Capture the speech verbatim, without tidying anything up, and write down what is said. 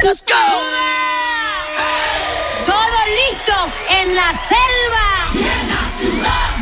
Let's go. Todo listo en la selva. Yeah, not too long.